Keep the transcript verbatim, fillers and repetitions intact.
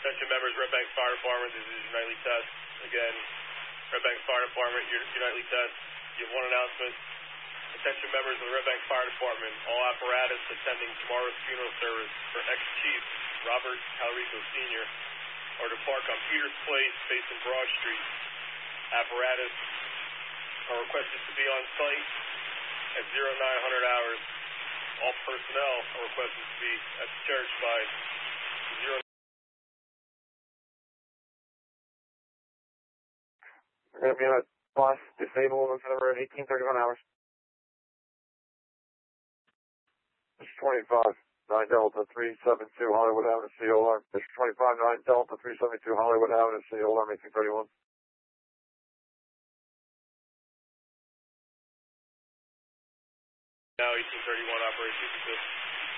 Attention members, Red Bank Fire Department, this is your nightly test. Again, Red Bank Fire Department, your, your nightly test. You have one announcement. Attention members of the Red Bank Fire Department, all apparatus attending tomorrow's funeral service for ex-chief Robert Calrico Senior are to park on Peters Place, facing Broad Street. Apparatus are requested to be on site at zero nine hundred hours. All personnel are requested to be at the church by zero. We're going to be on a bus disabled for the road, eighteen thirty-one hours. It's twenty-five nine Delta three seven two Hollywood Avenue, C O R. It's twenty-five nine Delta three seven two Hollywood Avenue, C O R, eighteen thirty-one. Now eighteen thirty-one, Operation fifty-two.